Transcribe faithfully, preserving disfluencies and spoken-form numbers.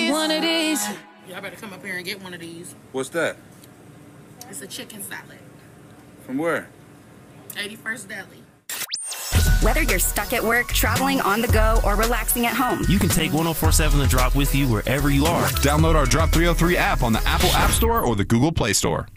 these. One of these. Y'all better come up here and get one of these. What's that? It's a chicken salad. From where? eighty-first Deli. Whether you're stuck at work, traveling on the go, or relaxing at home, you can take one oh four seven The Drop with you wherever you are. Download our Drop three oh three app on the Apple App Store or the Google Play Store.